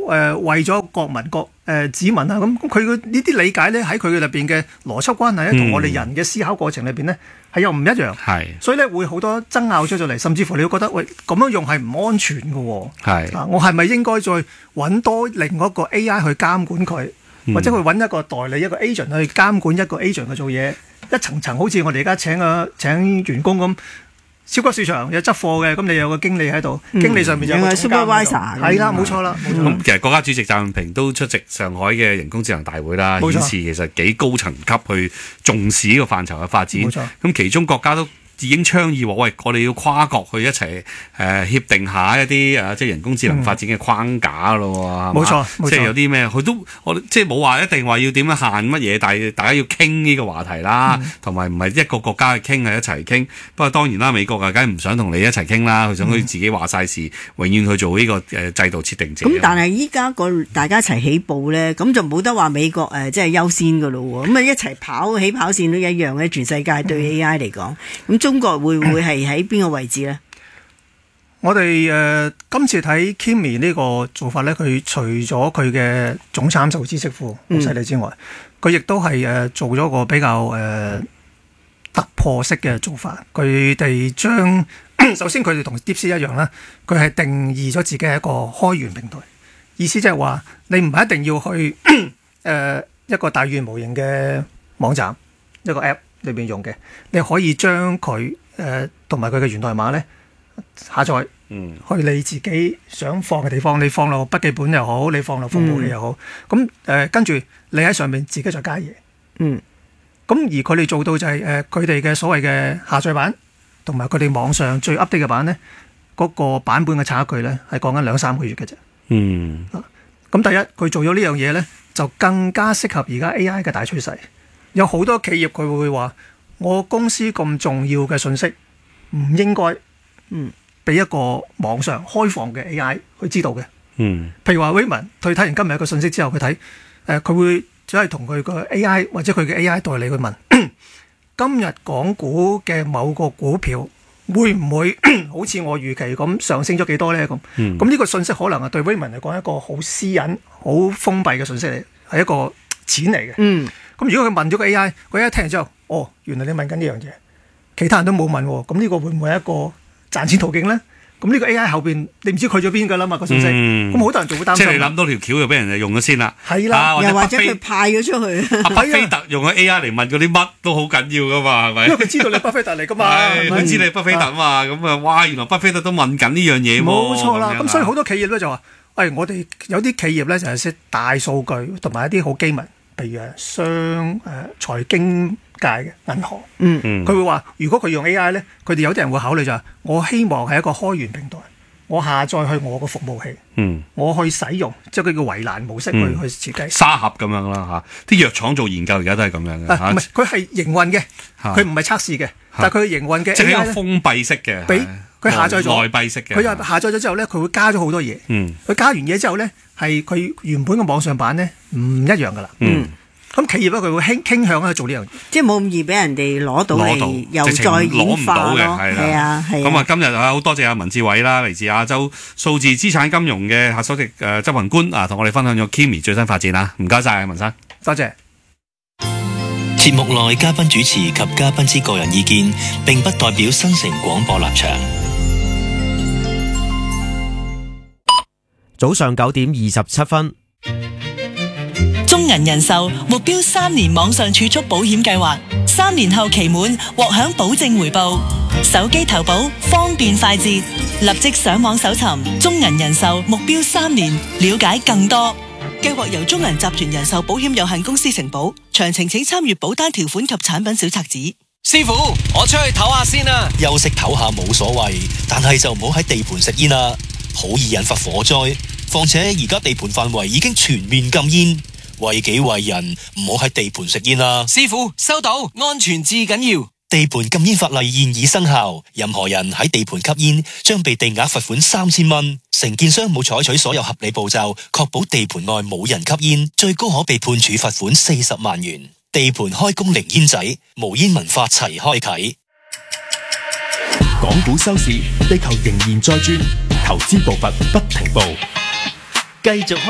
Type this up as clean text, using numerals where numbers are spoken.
為咗國民子民啊，咁佢嘅呢啲理解咧喺佢嘅入邊嘅邏輯關係咧，同我哋人嘅思考過程裏邊咧係又唔一樣，所以咧會好多爭拗出咗嚟，甚至乎你會覺得喂咁樣用係唔安全嘅喎，我係咪應該再揾多另外一個 AI 去監管佢，或者去揾一個代理一個 agent 去監管一個 agent 去做嘢，一層層好似我哋而家請員工咁。超級市場有執貨嘅，咁你有個經理喺度，經理上面有個總監喺度，係啦，冇錯啦。 咁其實國家主席習近平都出席上海嘅人工智能大會啦，顯示其實幾高層級去重視呢個範疇嘅發展。咁其中國家都已經倡議話：喂，我哋要跨國去一齊協定下一啲即係人工智能發展嘅框架咯。 冇錯， 即係有啲咩，佢都即係冇話一定話要點樣限乜嘢，但係大家要傾呢個話題啦，同埋唔係一個國家去傾，係一齊傾。不過當然啦，美國啊，梗係唔想同你一齊傾啦，佢想佢自己話晒事，永遠去做呢個制度設定者。 咁但係依家大家一齊起步咧，咁就冇得話美國即係優先噶咯喎。咁啊一齊跑起跑線都一樣嘅，全世界對 AI 嚟講，咁中國會唔會係喺邊個位置咧？ 我哋今次睇 Kimi 呢個做法咧，佢除咗佢嘅總參數知識庫好犀利之外，佢亦都係做咗個比較突破式嘅做法。佢哋將首先佢哋同 DeepSeek 一樣啦，佢係定義咗自己係一個開源平台，意思即係話你唔係一定要去一個大語言模型嘅網站一個 App 裏邊用嘅，你可以將佢同埋佢嘅源代碼咧下載，去你自己想放嘅地方，你放落筆記本又好，你放落服務器又好，咁跟住你喺上面自己再加嘢，咁而佢哋做到就係佢哋嘅所謂嘅下載版，同埋佢哋網上最 update 嘅版咧，嗰個版本嘅差距咧係講緊2-3個月嘅啫。咁第一，佢做咗呢樣嘢咧，就更加適合而家 AI 嘅大趨勢。有好多企業佢會話：我公司咁重要嘅信息唔應該俾一個網上開放嘅 AI 去知道嘅。譬如話 Raymond，佢睇完今日一個信息之後，佢睇佢會只係同佢個 AI 或者佢嘅 AI 代理去問：今日港股嘅某個股票會唔會好似我預期咁上升咗幾多呢？咁呢個信息可能係對 Raymond 嚟講一個好私隱、好封閉嘅信息嚟，係一個錢嚟嘅。咁如果佢問咗個 AI，個 AI 聽完之後，哦，原來你問緊呢樣嘢，其他人都冇問喎，咁呢個會唔會係一個賺錢途徑咧？咁呢個 AI 後邊你唔知去咗邊㗎啦嘛個信息，咁好多人就會擔心。即係你諗到條橋就俾人用咗先啦。 係啦， 又或者佢派咗出去。 巴菲特用咗 AI 嚟問嗰啲乜都好緊要㗎嘛，係咪？ 因為佢知道你巴菲特嚟㗎嘛， 佢知你巴菲特嘛，咁哇，原來巴菲特都問緊呢樣嘢喎。 冇錯啦，咁所以好多企業咧就話：我哋有啲企業咧就係識大數據同埋一啲好機密。譬如財經界嘅銀行，佢會話：如果佢用 AI 咧，佢哋有啲人會考慮就係，我希望係一個開源平台，我下載去我個服務器，我去使用，即係佢叫圍欄模式去設計沙盒咁樣啦嚇。啲藥廠做研究而家都係咁樣嘅。 唔係，佢係營運嘅，佢唔係測試嘅，但係佢營運嘅 AI 即係一個封閉式嘅， 俾佢下載咗內閉式嘅。 佢下載咗之後咧，佢會加咗好多嘢。佢加完嘢之後咧，係佢原本嘅網上版咧唔一樣噶啦。咁企業咧，佢會傾向去做呢樣嘢， 即係冇咁易俾人哋攞到嚟，又再演化咯。係啊， 咁啊，今日好多謝阿文志偉啦，嚟自亞洲數字資產金融嘅首席執行官啊，同我哋分享咗 Kimi 最新發展啊，唔該晒，文生， 多謝。 節目內嘉賓主持及嘉賓之個人意見，並不代表新城廣播立場。 早上9:27。 中銀人壽目標3年網上儲蓄保險計劃，3年後期滿獲享保證回報，手機投保方便快捷，立即上網搜尋中銀人壽目標3年，了解更多。計劃由中銀集團人壽保險有限公司承保，詳情請參閱保單條款及產品小冊子。 師傅，我出去唞下先啦。 休息唞下冇所謂，但係就唔好喺地盤食煙啦，好易引發火災。況且而家地盤範圍已經全面禁煙。為己為人，唔好喺地盤食煙啦。 師傅收到，安全至緊要。 地盤禁煙法例現已生效，任何人喺地盤吸煙將被定額罰款3000蚊。承建商冇採取所有合理步驟，確保地盤內冇人吸煙，最高可被判處罰款40萬元。地盤開工零煙仔，無煙文化齊開啟。 港股收市，地球仍然在轉，投資步伐不停步，繼續。